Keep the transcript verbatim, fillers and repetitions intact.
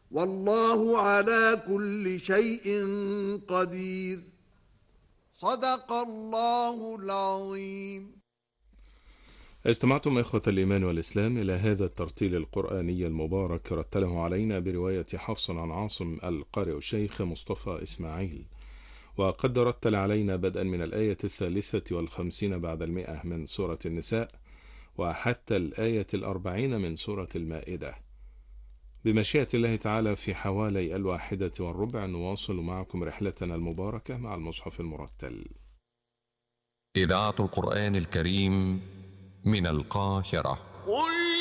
والله على كل شيء قدير. صدق الله العظيم. استمعتم إخوة الإيمان والإسلام إلى هذا الترتيل القرآني المبارك، رتله علينا برواية حفص عن عاصم القارئ الشيخ مصطفى إسماعيل، وقد رتل علينا بدءا من الآية الثالثة والخمسين بعد المئة من سورة النساء وحتى الآية الأربعين من سورة المائدة. بمشيئة الله تعالى في حوالي الواحدة والربع نواصل معكم رحلتنا المباركة مع المصحف المرتل. إذاعة القرآن الكريم من القاهرة.